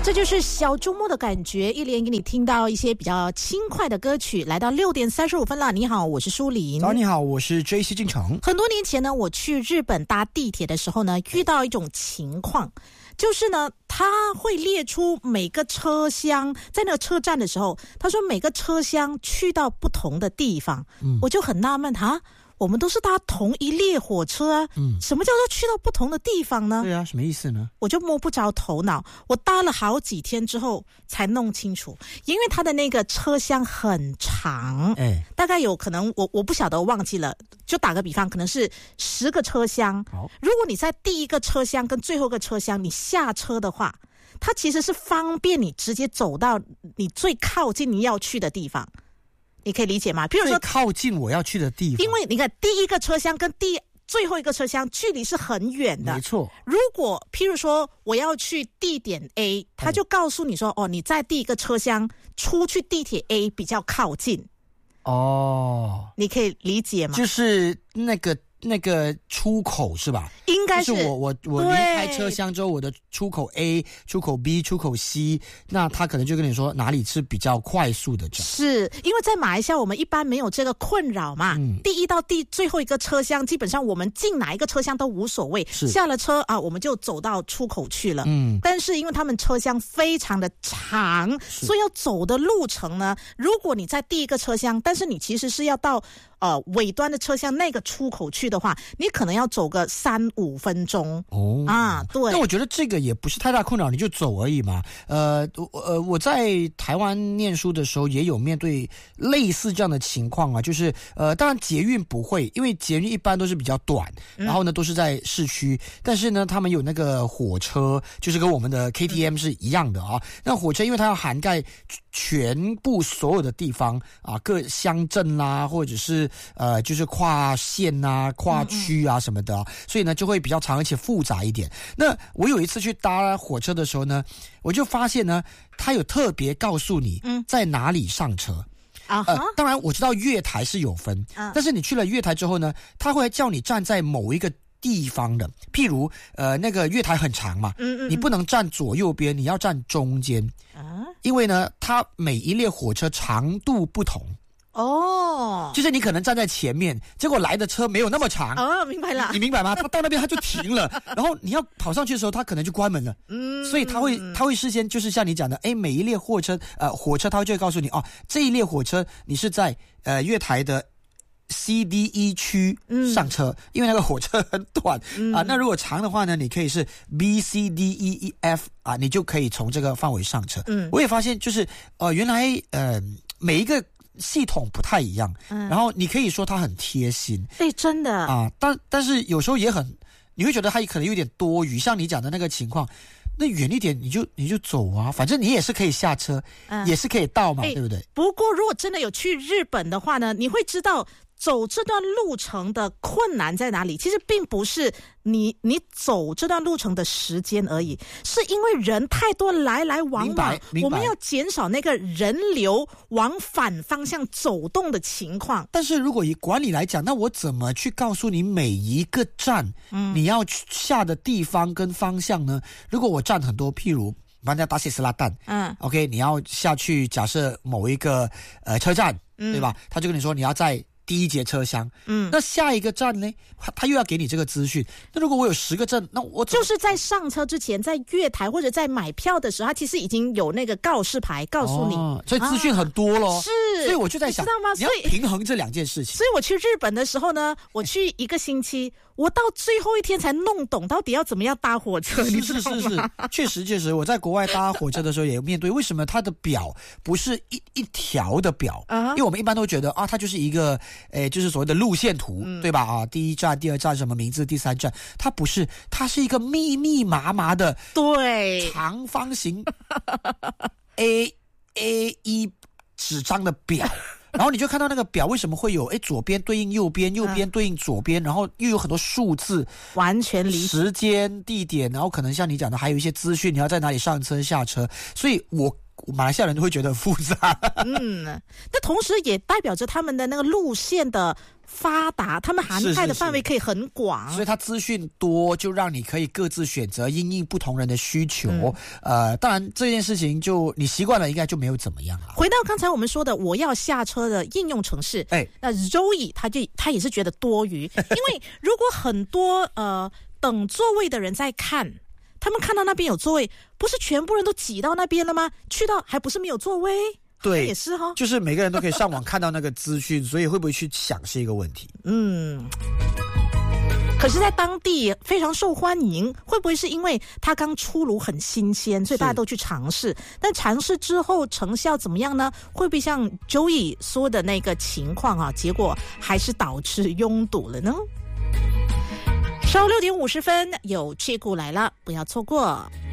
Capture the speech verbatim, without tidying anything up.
这就是小周末的感觉，一连给你听到一些比较轻快的歌曲。来到六点三十五分了，你好，我是舒琳。 早，你好，我是 J C 进城。 很多年前呢，我去日本搭地铁的时候呢，遇到一种情况，就是呢，他会列出每个车厢，在那个车站的时候，他说每个车厢去到不同的地方，嗯、我就很纳闷哈。我们都是搭同一列火车啊，嗯，什么叫做去到不同的地方呢？ 对啊，什么意思呢？ 我就摸不着头脑。我搭了好几天之后才弄清楚，因为它的那个车厢很长，哎，大概有可能我我不晓得，我忘记了。就打个比方，可能是十个车厢。好，如果你在第一个车厢跟最后一个车厢，你下车的话，它其实是方便你直接走到你最靠近你要去的地方。你可以理解吗？譬如说， 最靠近我要去的地方， 因为你看第一个车厢跟第最后一个车厢距离是很远的， 没错。 如果譬如说我要去地点 A， 他就告诉你说，哦，你在第一个车厢出去地铁 A 比较靠近。哦，你可以理解吗？ 就是那个那个出口是吧？ 应该是， 就是我我我离开车厢之后，我的出口 A、出口 B、出口 C， 那他可能就跟你说哪里是比较快速的站。 是因为在马来西亚我们一般没有这个困扰嘛，嗯、第一到第最后一个车厢，基本上我们进哪一个车厢都无所谓，下了车啊，我们就走到出口去了。嗯，但是因为他们车厢非常的长，所以要走的路程呢，如果你在第一个车厢，但是你其实是要到呃尾端的车厢那个出口去的话，你可能要走个三五分钟。哦啊，对。 那我觉得这个也不是太大困扰，你就走而已嘛。呃呃，我在台湾念书的时候也有面对类似这样的情况啊，就是呃，当然捷运不会，因为捷运一般都是比较短，然后呢都是在市区，但是呢他们有那个火车，就是跟我们的 K T M 是一样的啊。那火车因为它要涵盖全部所有的地方啊，各乡镇啦，或者是呃就是跨县啊、跨区啊什么的，所以呢就会比较长而且复杂一点。那我有一次去搭火车的时候呢，我就发现呢，他有特别告诉你在哪里上车。啊、嗯，呃，当然我知道月台是有分，嗯、但是你去了月台之后呢，他会叫你站在某一个地方的，譬如呃那个月台很长嘛，嗯嗯，你不能站左右边，你要站中间啊，因为呢，它每一列火车长度不同。哦，就是你可能站在前面，结果来的车没有那么长。 哦，明白了， 你, 你明白吗？他到那边他就停了，然后你要跑上去的时候，他可能就关门了。嗯，所以他会他会事先就是像你讲的，哎，每一列货车呃火车，他就会告诉你哦，这一列火车你是在呃月台的C D E 区上车，嗯、因为那个火车很短、嗯、啊。那如果长的话呢，你可以是 B C D E E F 啊，你就可以从这个范围上车。嗯，我也发现就是呃原来呃每一个系统不太一样，嗯，然后你可以说它很贴心， 对，真的啊，但但是有时候也很，你会觉得它可能有点多余，像你讲的那个情况，那远一点你就你就走啊，反正你也是可以下车，嗯、也是可以到嘛，对不对？ 不过如果真的有去日本的话呢，你会知道走这段路程的困难在哪里。其实并不是你你走这段路程的时间而已，是因为人太多，来来往往，我们要减少那个人流往反方向走动的情况。 但是如果以管理来讲，那我怎么去告诉你每一个站、嗯、你要下的地方跟方向呢？如果我站很多，譬如人家打西斯拉蛋，嗯 ，OK， 你要下去，假设某一个呃车站，嗯、对吧？他就跟你说你要在第一节车厢，嗯，那下一个站呢？他又要给你这个资讯。那如果我有十个站，那我就是在上车之前，在月台或者在买票的时候，他其实已经有那个告示牌告诉你， 哦、所以资讯很多咯。 啊、是， 所以我就在想， 你知道吗？ 你要平衡这两件事情。 所以我去日本的时候呢，我去一个星期，我到最后一天才弄懂到底要怎么样搭火车。 是是是是，确实确实，我在国外搭火车的时候也面对，为什么它的表不是一一条的表？啊、因为我们一般都觉得啊，它就是一个。诶，就是所谓的路线图，嗯、对吧？啊，第一站、第二站什么名字，第三站，它不是，它是一个密密麻麻的对长方形 A A 一纸张的表，然后你就看到那个表为什么会有诶左边对应右边，右边对应左边，然后又有很多数字， 完全理解时间、地点，然后可能像你讲的还有一些资讯，你要在哪里上车下车，所以我。 马来西亚人都会觉得复杂。 嗯，那同时也代表着他们的那个路线的发达，他们涵盖的范围可以很广， 是是是，所以它资讯多，就让你可以各自选择，因应不同人的需求。嗯、呃，当然这件事情就你习惯了，应该就没有怎么样了。 回到刚才我们说的，我要下车的应用程式， 哎， 那 Zoe 他就他也是觉得多余，因为如果很多呃等座位的人在看。他们看到那边有座位，不是全部人都挤到那边了吗？去到还不是没有座位？ 对， 也是哈、哦， 就是每个人都可以上网看到那个资讯，所以会不会去想是一个问题。 嗯，可是在当地非常受欢迎，会不会是因为它刚出炉很新鲜，所以大家都去尝试？但尝试之后成效怎么样呢？会不会像 Joey 说的那个情况啊？结果还是导致拥堵了呢？上午六点五十分，有切股来了，不要错过。